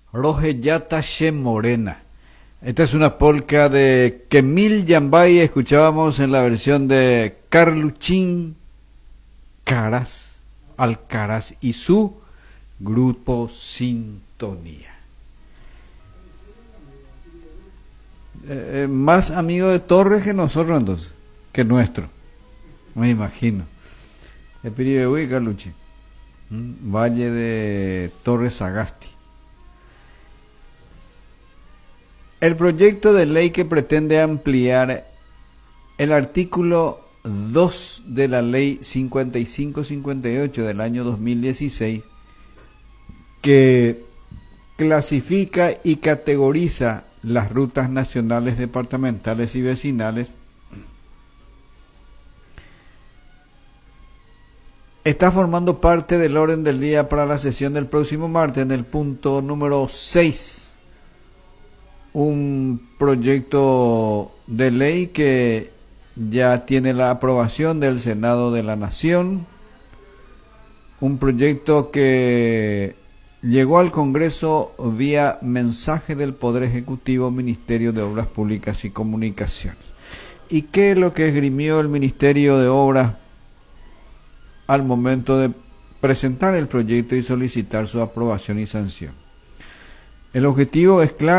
Rojeyata She Morena. Esta es una polca de Kemil Yambay. Escuchábamos en la versión de Carluchín Caras, Alcaraz y su grupo Sintonía. Más amigo de Torres que nosotros entonces, que nuestro, me imagino. El Piribehuí, Carluchín. Valle de Torres Sagasti. El proyecto de ley que pretende ampliar el artículo 2 de la ley 5558 del año 2016, que clasifica y categoriza las rutas nacionales, departamentales y vecinales, está formando parte del orden del día para la sesión del próximo martes en el punto número 6. Un proyecto de ley que ya tiene la aprobación del Senado de la Nación, un proyecto que llegó al Congreso vía mensaje del Poder Ejecutivo, Ministerio de Obras Públicas y Comunicaciones. ¿Y qué es lo que esgrimió el Ministerio de Obras al momento de presentar el proyecto y solicitar su aprobación y sanción? El objetivo es claro.